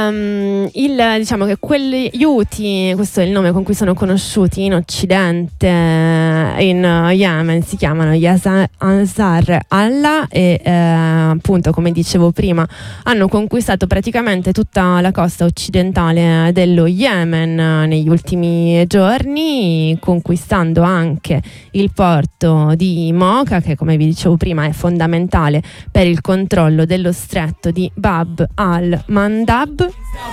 diciamo che gli Houthi, questo è il nome con cui sono conosciuti in Occidente, in Yemen, si chiamano Ansar Allah e appunto, come dicevo prima, hanno conquistato praticamente tutta la costa occidentale dello Yemen negli ultimi giorni, conquistando anche il porto di Mocha, che come vi dicevo prima è fondamentale per il controllo dello stretto di Bab al-Mandab.